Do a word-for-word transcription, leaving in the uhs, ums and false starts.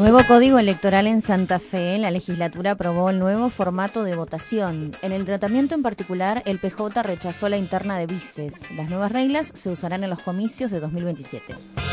Nuevo código electoral en Santa Fe. La legislatura aprobó el nuevo formato de votación. En el tratamiento en particular, el P J rechazó la interna de vices. Las nuevas reglas se usarán en los comicios de dos mil veintisiete.